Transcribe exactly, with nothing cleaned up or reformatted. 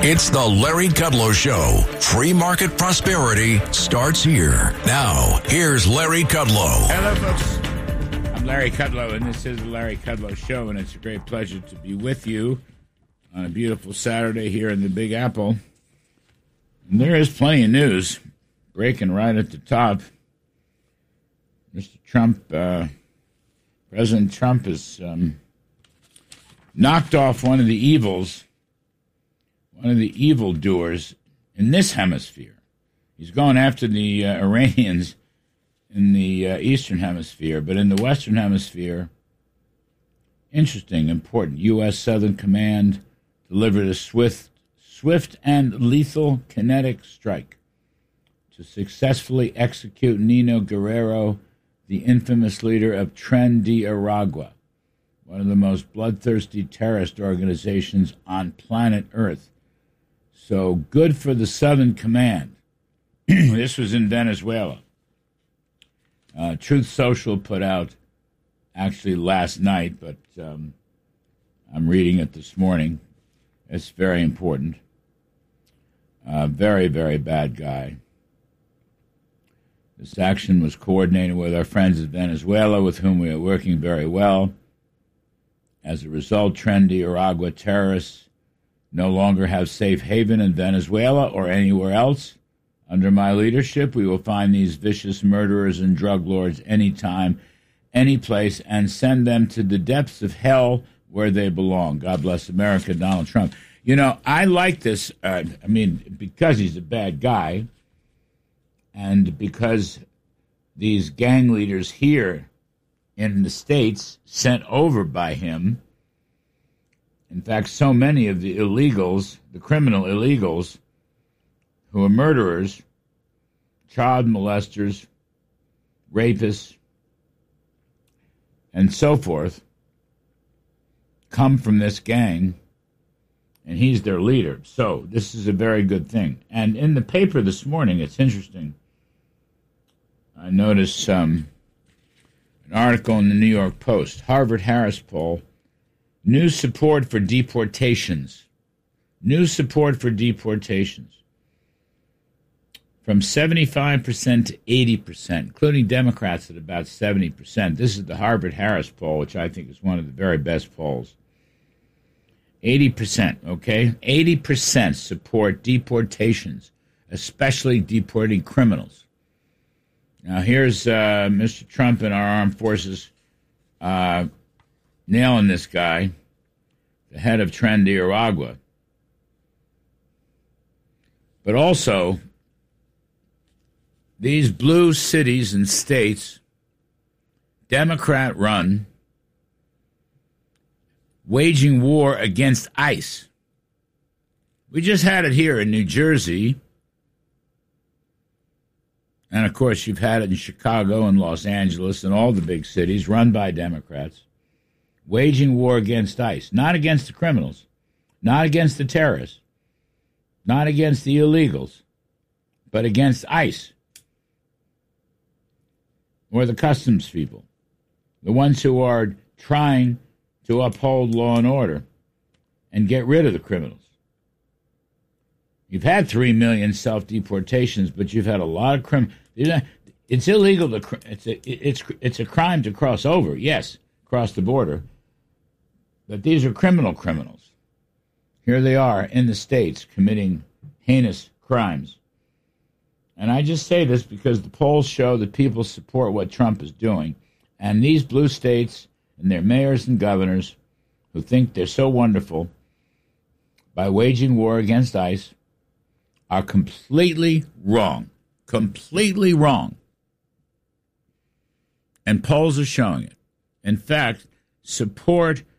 It's the Larry Kudlow Show. Free market prosperity starts here. Now, here's Larry Kudlow. Hello, folks. I'm Larry Kudlow, and this is the Larry Kudlow Show, and it's a great pleasure to be with you on a beautiful Saturday here in the Big Apple. And there is plenty of news breaking right at the top. Mister Trump, uh, President Trump has um, knocked off one of the evils One of the evildoers in this hemisphere. He's going after the uh, Iranians in the uh, Eastern Hemisphere, but in the Western Hemisphere, interesting, important. U S. Southern Command delivered a swift, swift and lethal kinetic strike to successfully execute Nino Guerrero, the infamous leader of Tren de Aragua, one of the most bloodthirsty terrorist organizations on planet Earth. So good for the Southern Command. This was in Venezuela. Uh, Truth Social put out actually last night, but um, I'm reading it this morning. It's very important. Uh, very, very bad guy. This action was coordinated with our friends in Venezuela, with whom we are working very well. As a result, Tren de Aragua terrorists no longer have safe haven in Venezuela or anywhere else. Under my leadership, we will find these vicious murderers and drug lords anytime, any place, and send them to the depths of hell where they belong. God bless America, Donald Trump. You know, I like this, uh, I mean, because he's a bad guy, and because these gang leaders here in the States sent over by him, in fact, so many of the illegals, the criminal illegals, who are murderers, child molesters, rapists, and so forth, come from this gang, and he's their leader. So this is a very good thing. And in the paper this morning, it's interesting. I noticed um, an article in the New York Post, Harvard-Harris poll, new support for deportations. New support for deportations. From seventy-five percent to eighty percent, including Democrats at about seventy percent. This is the Harvard-Harris poll, which I think is one of the very best polls. eighty percent, okay? eighty percent support deportations, especially deporting criminals. Now, here's uh, Mister Trump and our armed forces uh, nailing this guy, the head of Tren de Aragua. But also, these blue cities and states, Democrat-run, waging war against ICE. We just had it here in New Jersey. And, of course, you've had it in Chicago and Los Angeles and all the big cities run by Democrats. Waging war against ICE, not against the criminals, not against the terrorists, not against the illegals, but against ICE, or the customs people, the ones who are trying to uphold law and order and get rid of the criminals. You've had three million self-deportations, but you've had a lot of criminals. It's illegal to, it's a, it's, it's a crime to cross over, yes, cross the border. But these are criminal criminals. Here they are in the States committing heinous crimes. And I just say this because the polls show that people support what Trump is doing. And these blue states and their mayors and governors who think they're so wonderful by waging war against ICE are completely wrong. Completely wrong. And polls are showing it. In fact, support